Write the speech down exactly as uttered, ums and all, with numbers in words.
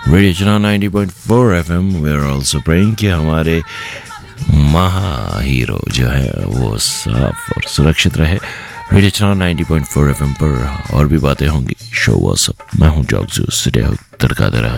Radio चना ninety point four FM we are also praying कि हमारे महा हीरो जो है वो साफ और सुरक्षित रहे। रेडियो चना नाइंटी पॉइंट फोर एफएम पर और भी बातें होंगी। शो व्हाट्सअप, मैं हूं जॉक्सू, तड़का दे रहा